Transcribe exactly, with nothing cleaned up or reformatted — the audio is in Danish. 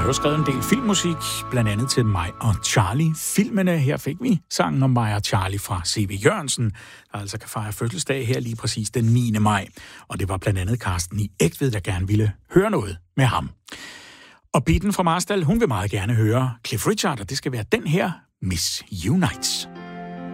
jo skrevet en del filmmusik, blandt andet til mig og Charlie. Filmene, her fik vi sangen om mig og Charlie fra C V Jørgensen, der altså kan fejre fødselsdag her lige præcis den niende maj. Og det var blandt andet Carsten i Egtved, der gerne ville høre noget med ham. Og Bitten fra Marstal, hun vil meget gerne høre Cliff Richard, og det skal være den her, Miss You Nights.